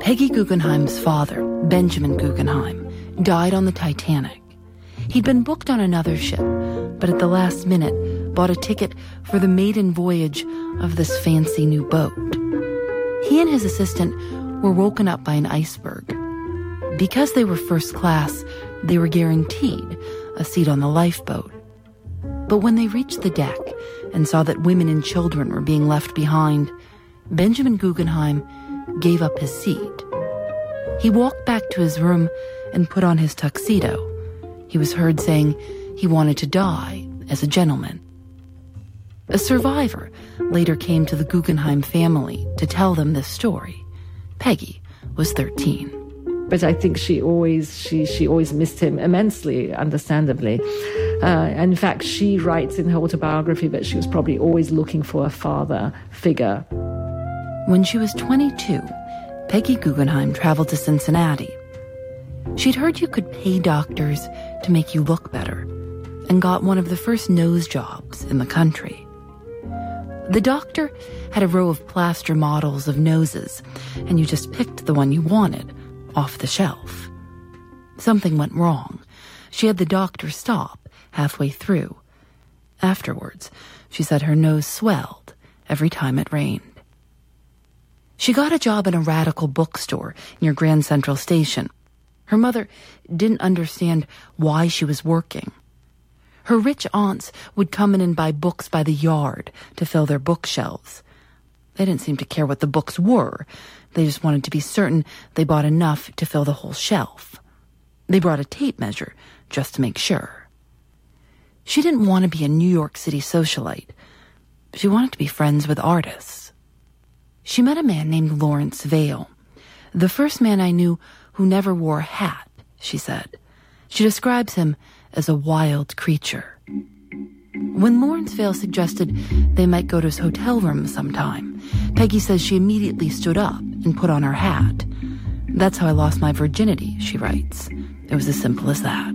Peggy Guggenheim's father, Benjamin Guggenheim, died on the Titanic. He'd been booked on another ship, but at the last minute bought a ticket for the maiden voyage of this fancy new boat. He and his assistant were woken up by an iceberg. Because they were first class, they were guaranteed a seat on the lifeboat. But when they reached the deck and saw that women and children were being left behind, Benjamin Guggenheim gave up his seat. He walked back to his room and put on his tuxedo. He was heard saying he wanted to die as a gentleman. A survivor later came to the Guggenheim family to tell them this story. Peggy was 13. But I think she always missed him immensely, understandably. In fact, she writes in her autobiography that she was probably always looking for a father figure. When she was 22, Peggy Guggenheim traveled to Cincinnati. She'd heard you could pay doctors to make you look better and got one of the first nose jobs in the country. The doctor had a row of plaster models of noses, and you just picked the one you wanted off the shelf. Something went wrong. She had the doctor stop halfway through. Afterwards, she said her nose swelled every time it rained. She got a job in a radical bookstore near Grand Central Station. Her mother didn't understand why she was working. Her rich aunts would come in and buy books by the yard to fill their bookshelves. They didn't seem to care what the books were. They just wanted to be certain they bought enough to fill the whole shelf. They brought a tape measure just to make sure. She didn't want to be a New York City socialite. She wanted to be friends with artists. She met a man named Lawrence Vail, the first man I knew who never wore a hat, she said. She describes him as a wild creature. When Lawrence Vail suggested they might go to his hotel room sometime, Peggy says she immediately stood up and put on her hat. That's how I lost my virginity, she writes. It was as simple as that.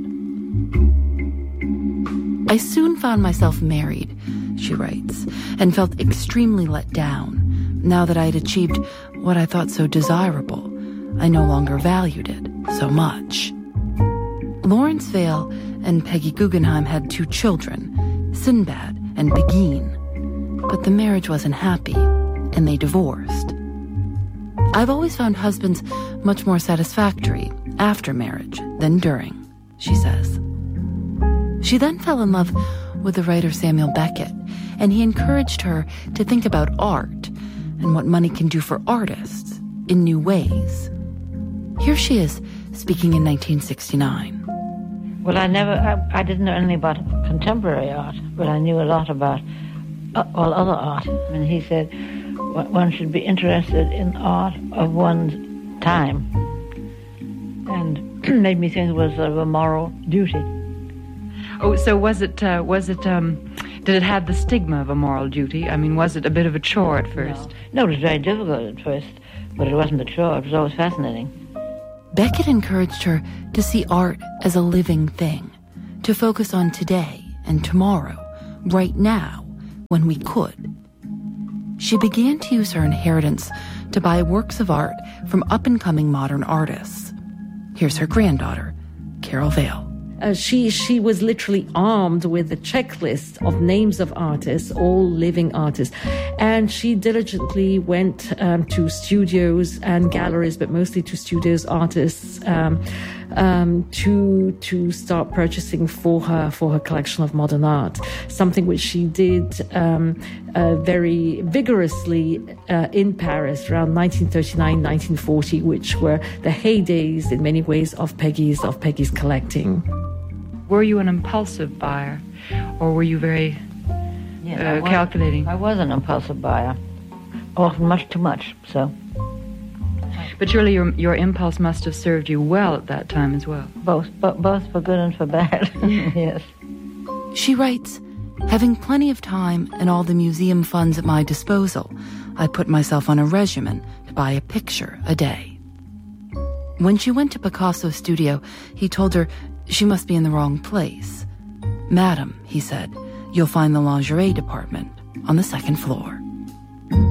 I soon found myself married, she writes, and felt extremely let down. Now that I had achieved what I thought so desirable, I no longer valued it so much. Lawrence Vail and Peggy Guggenheim had 2 children, Sinbad and Begin. But the marriage wasn't happy, and they divorced. I've always found husbands much more satisfactory after marriage than during, she says. She then fell in love with the writer Samuel Beckett, and he encouraged her to think about art and what money can do for artists in new ways. Here she is, speaking in 1969. Well, I didn't know anything about contemporary art, but I knew a lot about all other art. I mean, he said one should be interested in art of one's time, and made me think it was sort of a moral duty. Oh, so did it have the stigma of a moral duty? I mean, was it a bit of a chore at first? No, it was very difficult at first, but it wasn't a chore. It was always fascinating. Beckett encouraged her to see art as a living thing, to focus on today and tomorrow, right now, when we could. She began to use her inheritance to buy works of art from up-and-coming modern artists. Here's her granddaughter, Carol Vail. She was literally armed with a checklist of names of artists, all living artists. And she diligently went to studios and galleries, but mostly to studios, artists, to start purchasing for her collection of modern art. Something which she did very vigorously in Paris around 1939, 1940, which were the heydays in many ways of Peggy's collecting. Were you an impulsive buyer, or were you very calculating? I was an impulsive buyer, often much too much, so. But surely your impulse must have served you well at that time as well. Both for good and for bad, yes. She writes, having plenty of time and all the museum funds at my disposal, I put myself on a regimen to buy a picture a day. When she went to Picasso's studio, he told her she must be in the wrong place. Madam, he said, you'll find the lingerie department on the 2nd floor.